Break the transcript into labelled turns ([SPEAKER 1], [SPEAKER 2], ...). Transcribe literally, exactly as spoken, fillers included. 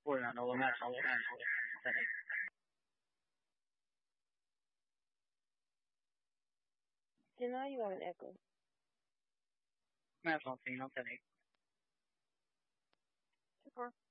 [SPEAKER 1] Wala na wala na wala na wala na.
[SPEAKER 2] Janelle, you have an echo.
[SPEAKER 1] May something not today.
[SPEAKER 2] Super.